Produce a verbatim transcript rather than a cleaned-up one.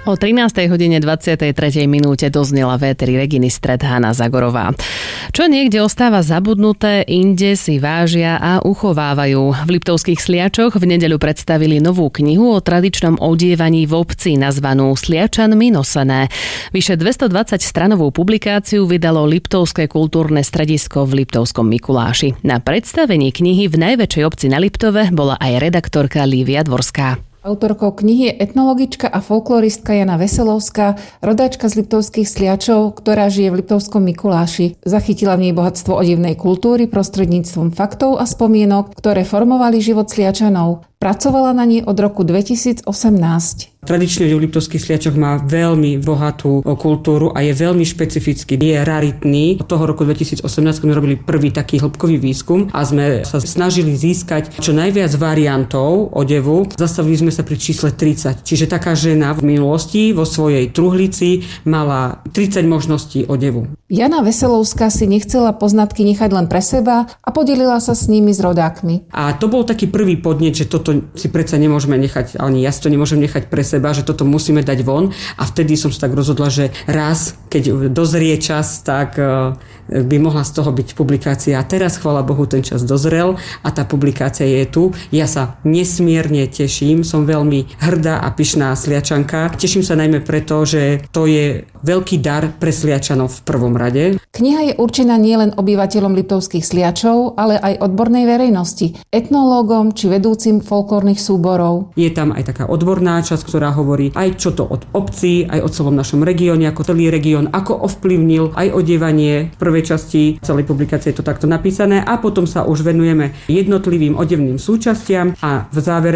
O trinástej hodine dvadsiatej tretej minúte doznela v éteri Reginy stred Hana Zagorová. Čo niekde ostáva zabudnuté, inde si vážia a uchovávajú. V Liptovských Sliačoch v nedeľu predstavili novú knihu o tradičnom odievaní v obci nazvanú Sliačanmi nosené. Vyše dvestodvadsať stranovú publikáciu vydalo Liptovské kultúrne stredisko v Liptovskom Mikuláši. Na predstavení knihy v najväčšej obci na Liptove bola aj redaktorka Lívia Dvorská. Autorkou knihy je etnologička a folkloristka Jana Veselovská, rodáčka z Liptovských Sliačov, ktorá žije v Liptovskom Mikuláši. Zachytila v nej bohatstvo odivnej kultúry prostredníctvom faktov a spomienok, ktoré formovali život Sliačanov. Pracovala na nej od roku dvetisícosemnásť. Tradičný v Liptovských Sliačoch má veľmi bohatú kultúru a je veľmi špecifický. Je raritný. Od toho roku dvetisícosemnásť sme robili prvý taký hĺbkový výskum a sme sa snažili získať čo najviac variantov odevu. Zastavili sme sa pri čísle tridsať. Čiže taká žena v minulosti vo svojej truhlici mala tridsať možností odevu. Jana Veselovská si nechcela poznatky nechať len pre seba a podelila sa s nimi s rodákmi. A to bol taký prvý podnet, že toto si predsa nemôžeme nechať, ani ja si to nemôžem nechať pre seba, že toto musíme dať von. A vtedy som sa tak rozhodla, že raz, keď dozrie čas, tak by mohla z toho byť publikácia. A teraz, chvála Bohu, ten čas dozrel a tá publikácia je tu. Ja sa nesmierne teším, som veľmi hrdá a pyšná Sliačanka. Teším sa najmä preto, že to je veľký dar pre Sliačanov v prvom rade. Kniha je určená nielen obyvateľom Liptovských Sliačov, ale aj odbornej verejnosti, etnológom či vedúcim folklórnych súborov. Je tam aj taká odborná časť, ktorá hovorí aj čo to od obcí, aj o celom našom regióne, ako celý región, ako ovplyvnil aj odievanie. V prvej časti celej publikácie je to takto napísané a potom sa už venujeme jednotlivým odevným súčastiam a v závere